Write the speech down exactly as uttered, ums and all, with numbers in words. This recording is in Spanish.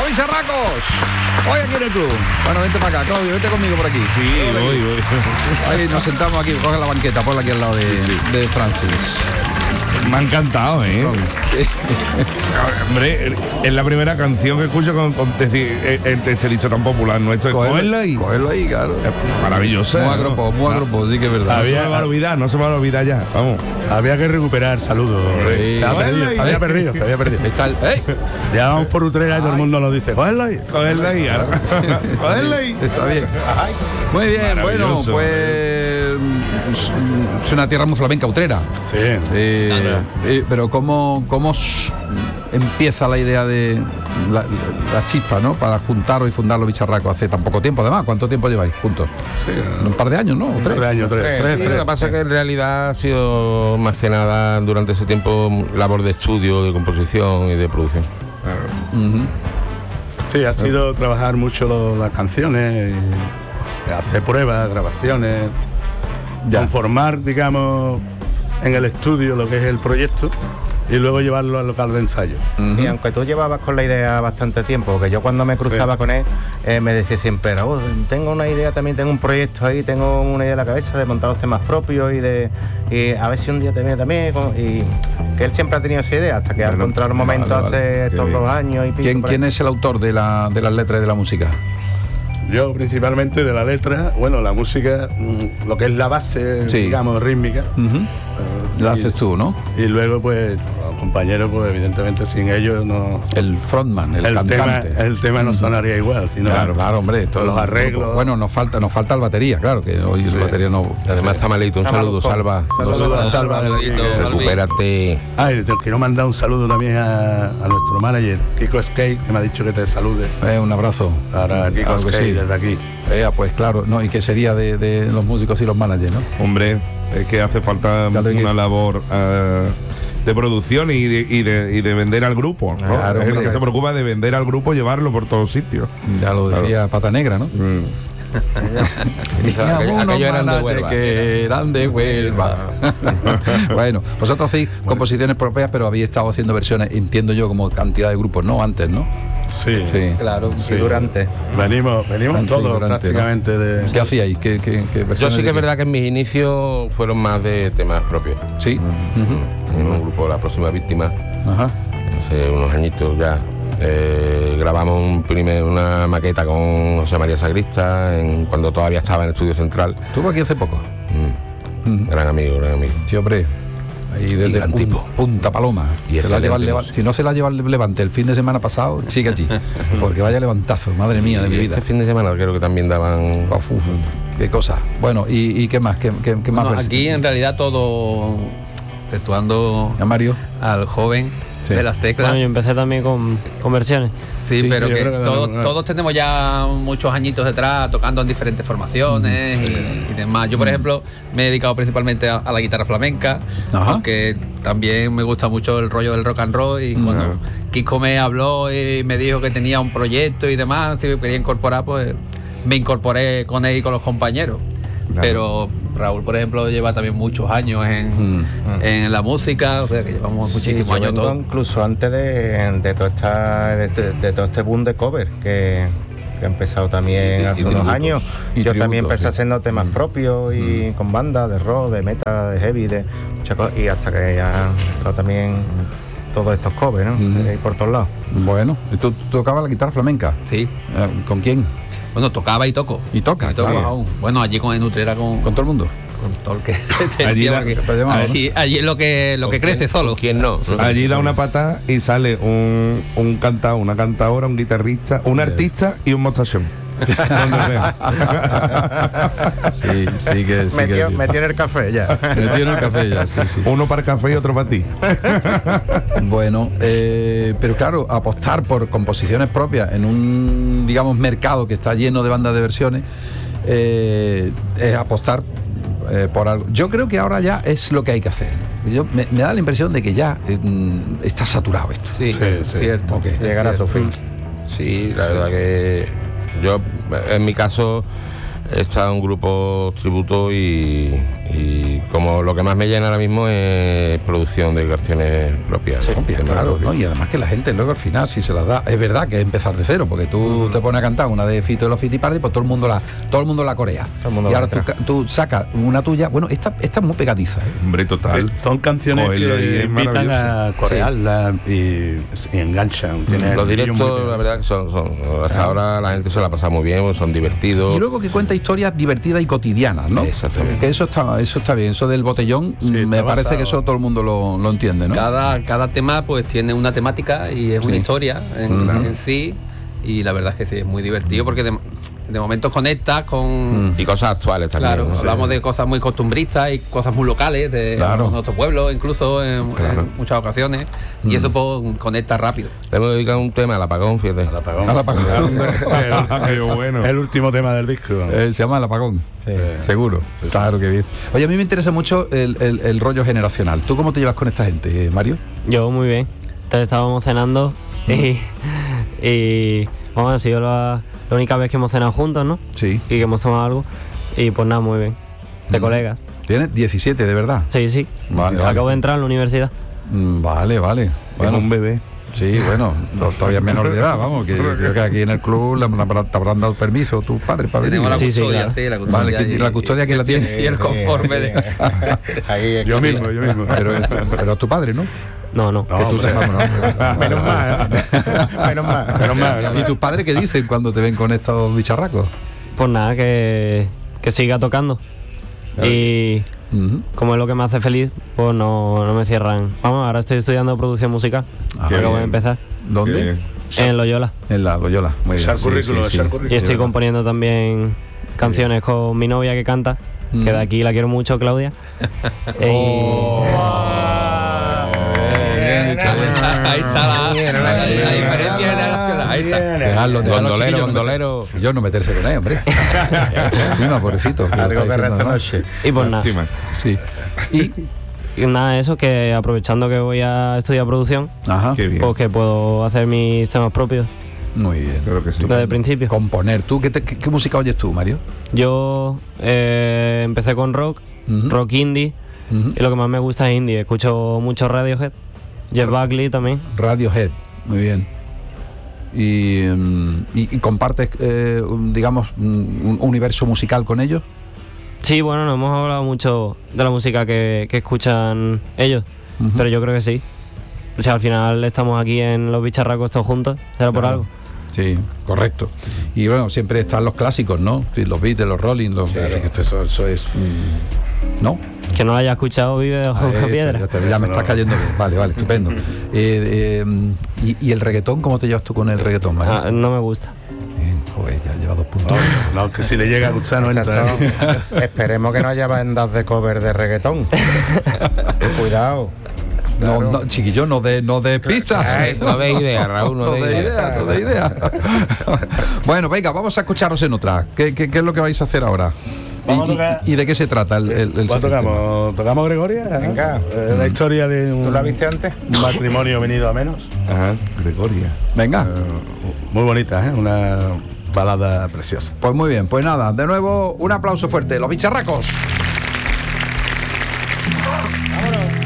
bicharracos! Hoy aquí en el club. Bueno, vente para acá, Claudio, vente conmigo por aquí. Sí, voy, voy. Ahí nos sentamos aquí, coge la banqueta, ponla aquí al lado de, sí, sí. de Francis. Me ha encantado, ¿eh? Hombre, es la primera canción que escucho con, con decir, este dicho tan popular nuestro. Cogerlo ahí. Cogerlo ahí, claro. Maravilloso. Muy agropos, muy agropos, sí que es verdad. Había, no se me va a olvidar, no se me va a olvidar ya. Vamos. Había que recuperar saludos. Sí. Se, ha perdido, se había perdido, se había perdido. Está el, ¡hey! Ya vamos por Utrera y todo el mundo lo dice. Cogerlo ahí. Cogerlo ahí. Cogerlo ahí. Está bien. Muy bien, bueno, pues es una tierra muy flamenca, Utrera. Sí. Eh, eh, pero ¿cómo, cómo empieza la idea de la, la chispa, ¿no? Para juntaros y fundar los bicharracos hace tan poco tiempo, además. ¿Cuánto tiempo lleváis juntos? Sí, un par de años, ¿no? Un par de años, tres. tres, tres, sí, tres lo que pasa es que en realidad ha sido más que nada durante ese tiempo labor de estudio, de composición y de producción. Uh-huh. Sí, ha sido trabajar mucho lo, las canciones, y hacer pruebas, grabaciones, ya. Conformar, digamos, en el estudio lo que es el proyecto y luego llevarlo al local de ensayo. Uh-huh. Y aunque tú llevabas con la idea bastante tiempo, porque yo cuando me cruzaba sí. con él, eh, me decía siempre, oh, tengo una idea también, tengo un proyecto ahí, tengo una idea en la cabeza de montar los temas propios y de y a ver si un día te viene también. Y que él siempre ha tenido esa idea, hasta que bueno, ha encontrado el momento vale, vale. hace estos dos años y pico. ¿Quién, ¿quién es el autor de, la, de las letras y de la música? Yo principalmente de la letra, bueno, la música, lo que es la base, sí. digamos, rítmica. Uh-huh. La haces tú, ¿no? Y luego, pues, los compañeros, pues, evidentemente, sin ellos no... El frontman, el, el cantante. Tema, el tema no sonaría igual, sino... Claro, claro, hombre. Todos los arreglos... Bueno, nos falta nos falta el batería, claro, que hoy sí. el batería no... Además está malito, un está saludo, mal, Salva. Saludos a Salva. Recupérate. Ay, te quiero mandar un saludo también a, a nuestro manager, Kiko Skate, que me ha dicho que te salude. Eh, un abrazo. Para Kiko claro Skate, sí. desde aquí. Eh, pues claro, no, ¿y qué sería de, de los músicos y los managers, no? Hombre, es que hace falta una labor uh, de producción y de, y, de, y de vender al grupo, ¿no? Claro, es el que se preocupa de vender al grupo, llevarlo por todos sitios. Ya lo decía claro. Pata Negra, ¿no? Mm. Aquello eran de Huelva. Que eran de Huelva. Bueno, vosotros hacéis composiciones propias, pero habéis estado haciendo versiones, entiendo yo, como cantidad de grupos, ¿no? Antes, ¿no? Sí, sí, claro, sí. Y durante. Venimos, venimos antes todos durante, prácticamente, ¿no? de. ¿Qué hacíais? ¿Qué, qué, qué Yo sí que es verdad que en mis inicios fueron más de temas propios. Sí. Uh-huh. En un grupo, La Próxima Víctima. Ajá. Hace unos añitos ya. Eh, grabamos un primer, una maqueta con José María Sagrista en, cuando todavía estaba en el Estudio Central. ¿Estuvo aquí hace poco? Mm. Mm. Gran amigo, gran amigo. Sí, hombre. Ahí desde pun, tipo. Punta Paloma. Y se la lleva el si no se la lleva el Levante el fin de semana pasado, sigue allí. Porque vaya levantazo, madre mía, de y mi vida. Este fin de semana creo que también daban... Uf, uf, qué cosa. Bueno, ¿y, y qué más? ¿Qué, qué, qué bueno, más aquí en realidad todo exceptuando a Mario, al joven sí. de las teclas. Bueno, yo empecé también con, con versiones. Sí, sí, pero que todo, todos tenemos ya muchos añitos detrás tocando en diferentes formaciones mm. y, y demás. Yo, por mm. ejemplo, me he dedicado principalmente a, a la guitarra flamenca, Ajá. aunque también me gusta mucho el rollo del rock and roll. Y mm. cuando Kiko me habló y me dijo que tenía un proyecto y demás, si quería incorporar, pues me incorporé con él y con los compañeros. Claro. Pero Raúl, por ejemplo, lleva también muchos años en, mm. en la música, o sea que llevamos muchísimos sí, años todos. Incluso antes de, de, toda esta, de, de todo este boom de cover que, que ha empezado también y, hace y unos tributos, años. Yo tributos, también empecé sí. haciendo temas mm. propios y mm. con bandas de rock, de metal, de heavy, de muchas cosas, y hasta que ya han entrado también todos estos covers, ¿no? Mm. Ahí por todos lados. Bueno, ¿y tú, tú tocabas la guitarra flamenca? Sí. ¿Con quién? Bueno, tocaba y toco. ¿Y toca? Y toco claro. aún. Bueno, allí con el Nutrera con, con todo el mundo. Con todo el que allí, la, que, allí, allí es lo que lo que crece solo. ¿Quién no? Allí da una patada y sale un, un cantado, una cantadora, un guitarrista, un artista y un mostación. sí, sí que sí metió, que metió en el café ya. Metió en el café ya, sí, sí. Uno para el café y otro para ti. Bueno, eh, pero claro, apostar por composiciones propias en un, digamos, mercado que está lleno de bandas de versiones, eh, es apostar eh, por algo. Yo creo que ahora ya es lo que hay que hacer. Yo, me, me da la impresión de que ya eh, está saturado esto. Sí, sí, sí. Cierto. Okay. Llegar a su fin. Sí, la sí. verdad que yo, en mi caso, he estado en un grupo tributo y, Y como lo que más me llena ahora mismo es producción de canciones propias. Sí, propias claro, propias. ¿no? Y además que la gente luego al final si se las da, es verdad que es empezar de cero, porque tú uh-huh. te pones a cantar una de Fito de los Fitipaldi, pues todo el mundo la, todo el mundo la corea. El mundo y ahora tú, tú sacas una tuya, bueno, esta, esta es muy pegadiza, ¿eh? Hombre, total. Son canciones Coelho que invitan a corearlas sí. y, y enganchan. Mm, los directos, la verdad que son, son hasta claro. ahora la gente se la ha pasado muy bien, son divertidos. Y luego que cuenta historias divertidas y cotidianas, ¿no? Exactamente. Que eso está, eso está bien, eso del botellón, sí, me parece basado. que eso todo el mundo lo, lo entiende, ¿no? Cada, cada tema pues tiene una temática y es sí. una historia en, uh-huh. en sí, y la verdad es que sí, es muy divertido porque de, de momentos conectas con... Mm. Y cosas actuales también. Claro, ¿no? Hablamos sí. de cosas muy costumbristas y cosas muy locales, de claro. nuestro pueblo incluso en, claro. en muchas ocasiones, mm. y eso pues conecta rápido. Le hemos dedicado un tema al apagón, fíjate. Al apagón. Al apagón. el, el, bueno. el último tema del disco. Eh, se llama El Apagón. Sí. Seguro. Sí, sí, claro sí. que bien. Oye, a mí me interesa mucho el, el, el rollo generacional. ¿Tú cómo te llevas con esta gente, Mario? Yo muy bien. Entonces estábamos cenando mm. y, y bueno, ha sido la, la única vez que hemos cenado juntos, ¿no? Sí. Y que hemos tomado algo. Y pues nada, muy bien. De mm. colegas. ¿Tienes diecisiete, de verdad? Sí, sí. Vale, Acabo vale. de entrar a la universidad. Mm, vale, vale. Bueno, un bebé. Sí, bueno, todavía es menor de edad, vamos, que creo que aquí en el club te habrán dado permiso tus padres para venir. La sí, custodia, sí, claro. sí, la custodia. Vale, que, la custodia quién la tiene. Y el conforme de... Ahí, yo mismo, yo mismo. Pero, pero tu padre, ¿no? No, no. no que tú sepas, no. Menos mal. Menos mal. Menos mal. ¿Y tus padres qué dicen cuando te ven con estos bicharracos? Pues nada, que, que siga tocando. Claro. Y uh-huh. como es lo que me hace feliz, pues no, no me cierran. Vamos, ahora estoy estudiando producción musical. Ah, acabo de empezar. ¿Dónde? En Loyola. En la Loyola. Muy bien. Sí, currículo, sí, sí. Y estoy componiendo también canciones con mi novia que canta, mm. que de aquí la quiero mucho, Claudia. Oh. Ahí está la diferencia. Ahí está. Dejarlo, dejarlo, Gondolero, gondolero. Yo no meterse con él, hombre. Encima, pobrecito. Algo que resta noche. Y pues nada. Sí. Y... Y nada, eso, que aprovechando que voy a estudiar producción, Ajá. pues que puedo hacer mis temas propios. Muy bien. Claro que sí. Desde el principio. Componer. ¿Tú qué, te, qué, qué música oyes tú, Mario? Yo eh, empecé con rock, uh-huh. rock indie, uh-huh. y lo que más me gusta es indie. Escucho mucho Radiohead, Jeff Buckley también. Radiohead, muy bien. ¿Y, y, y compartes, eh, un, digamos, un universo musical con ellos? Sí, bueno, no hemos hablado mucho de la música que, que escuchan ellos, uh-huh. pero yo creo que sí. O sea, al final estamos aquí en los bicharracos todos juntos, será por claro. algo. Sí, correcto. Y bueno, siempre están los clásicos, ¿no? Los Beatles, los Rolling, los... Claro. Eso, eso es... ¿No? Que no lo haya escuchado, vive de ojo de piedra. Ya, te, ya me estás cayendo bien. Vale, vale, estupendo. eh, eh, y, ¿Y el reggaetón? ¿Cómo te llevas tú con el reggaetón, María? Ah, no me gusta. Joder, ya lleva dos puntos. No, no, que si le llega a gustar no entra. Esperemos que no haya bandas de cover de reggaetón. Cuidado. No, claro. no, chiquillo, no de, no de pistas. Ay, no de idea, Raúl, no, no de, de idea. No de idea. Bueno, venga, vamos a escucharos en otra. ¿Qué, qué, qué es lo que vais a hacer ahora? Y, y, ¿Y de qué se trata el, el, el tocamos? ¿Tocamos Gregoria? Venga. Eh, la historia de un, ¿Tú la viste antes? Un matrimonio venido a menos. Ajá, Gregoria. Venga. Uh, muy bonita, ¿eh? Una balada preciosa. Pues muy bien, pues nada, de nuevo un aplauso fuerte. Los bicharracos. ¡Vámonos!